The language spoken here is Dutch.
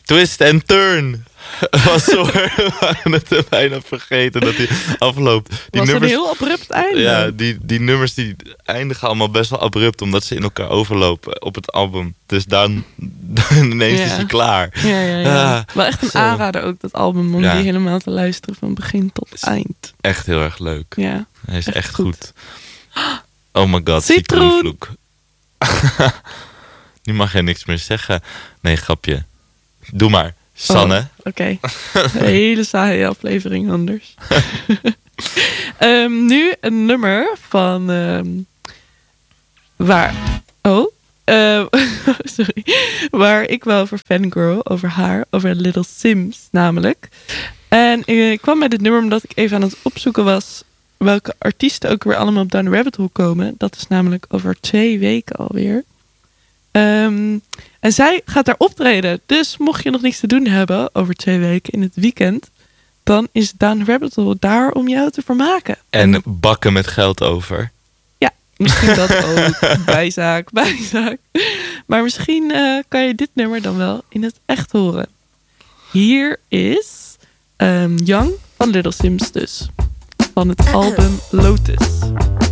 Twist and turn. We waren het bijna vergeten dat die afloopt. Die was nummers, een heel abrupt einde. ja, die nummers die eindigen allemaal best wel abrupt, omdat ze in elkaar overlopen op het album. Dus dan ineens is hij klaar. Ja. Wel echt een zo. aanrader ook, dat album, om Ja. die helemaal te luisteren van begin tot eind. Echt heel erg leuk. Ja. Hij is echt echt goed. goed. Oh my god, Citroen. citroenvloek. Nu mag je niks meer zeggen. Nee, grapje. Doe maar. Sanne. Oké. Een hele saaie aflevering anders. Nu een nummer van... sorry. Waar ik wel over fangirl, over haar, over Little Sims namelijk. En ik kwam met dit nummer omdat ik even aan het opzoeken was welke artiesten ook weer allemaal op Down the Rabbit Hole komen. Dat is namelijk over 2 weken alweer. En zij gaat daar optreden. Dus mocht je nog niks te doen hebben over 2 weken in het weekend, dan is Down the Rabbit Hole daar om jou te vermaken. En bakken met geld over. Ja, misschien dat ook. Bijzaak. Maar misschien kan je dit nummer dan wel in het echt horen. Hier is Young van Little Sims dus. Van het album Lotus.